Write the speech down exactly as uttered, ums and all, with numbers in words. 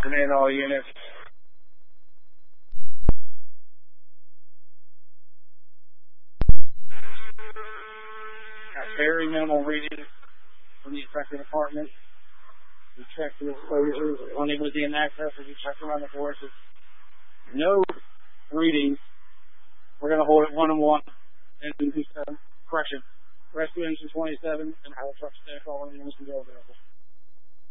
Command all units. Got very minimal readings from the affected apartment. We checked the exposures on Limousine access. We checked around the forces. No readings. We're going to hold it one and one and do some correction. Rescue engine twenty-seven and highway truck staff all in the available.